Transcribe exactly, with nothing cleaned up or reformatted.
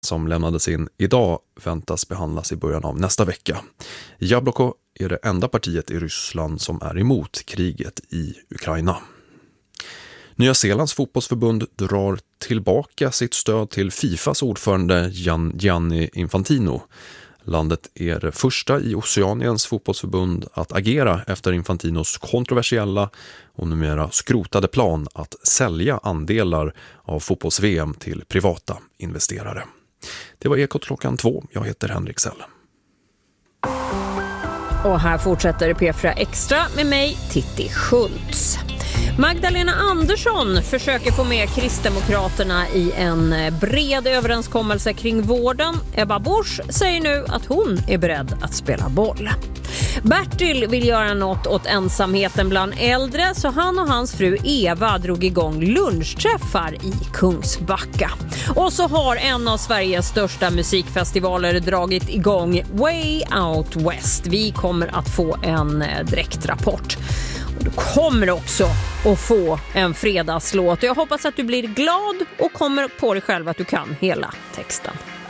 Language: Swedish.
som lämnades in idag väntas behandlas i början av nästa vecka. Jabloko är det enda partiet i Ryssland som är emot kriget i Ukraina. Nya Zeelands fotbollsförbund drar tillbaka sitt stöd till Fifas ordförande Gian, Gianni Infantino. Landet är det första i Oceaniens fotbollsförbund att agera efter Infantinos kontroversiella och numera skrotade plan att sälja andelar av fotbolls-V M till privata investerare. Det var Ekot klockan två. Jag heter Henrik Sell. Och här fortsätter P fyra Extra med mig, Titti Schultz. Magdalena Andersson försöker få med Kristdemokraterna i en bred överenskommelse kring vården. Ebba Busch säger nu att hon är beredd att spela boll. Bertil vill göra något åt ensamheten bland äldre, så han och hans fru Eva drog igång lunchträffar i Kungsbacka. Och så har en av Sveriges största musikfestivaler dragit igång Way Out West. Vi kommer att få en direktrapport. Du kommer också att få en fredagslåt. Jag hoppas att du blir glad och kommer på dig själv att du kan hela texten.